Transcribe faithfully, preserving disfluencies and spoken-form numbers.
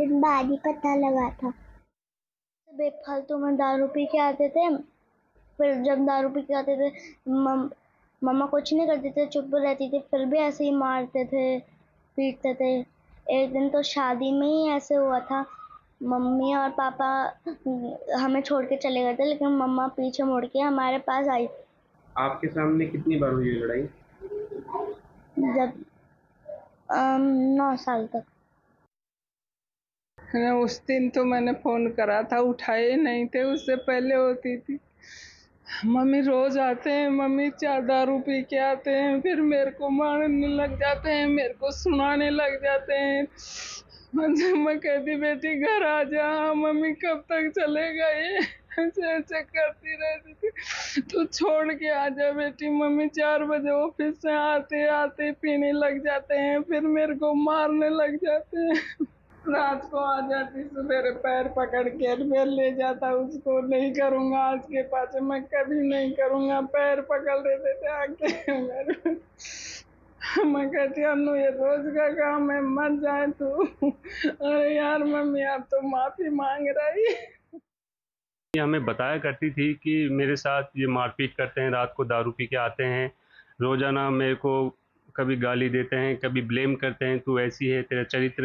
दिन बाद ही पता लगा था। बेफालतू में दारू पी के आते थे, फिर जब दारू पी के आते थे मम, मम्मा कुछ नहीं करती थे, चुप रहती थी, फिर भी ऐसे ही मारते थे, पीटते थे। एक दिन तो शादी में ही ऐसे हुआ था, मम्मी और पापा हमें छोड़ के चले गए थे, लेकिन मम्मा पीछे मुड़ के हमारे पास आई। आपके सामने कितनी बार हुई है लड़ाई? जब नौ साल तक। उस दिन तो मैंने फोन करा था, उठाए नहीं थे, उससे पहले होती थी। मम्मी रोज आते हैं, मम्मी चार दारू पी के आते हैं, फिर मेरे को मारने लग जाते हैं, मेरे को सुनाने लग जाते हैं। मैं कहती बेटी घर आ जा, मम्मी कब तक चलेगा ये, ऐसे ऐसे करती रहती थी। तो छोड़ के आ जा बेटी, मम्मी चार बजे ऑफिस से आते आते पीने लग जाते हैं, फिर मेरे को मारने लग जाते हैं। रात को आ जाती, सवेरे पैर पकड़ के फिर ले जाता उसको, नहीं करूंगा आज के पास, मैं कभी नहीं करूंगा, पैर पकड़ लेते थे आके मेरे। मैं कहती अनु ये रोज का काम है, मत जाए तू। अरे यार मम्मी आप तो माफी मांग रही। ये हमें बताया करती थी कि मेरे साथ ये मारपीट करते हैं, रात को दारू पी के आते हैं, रोजाना मेरे को कभी गाली देते हैं, कभी ब्लेम करते हैं, तू ऐसी है, तेरा चरित्र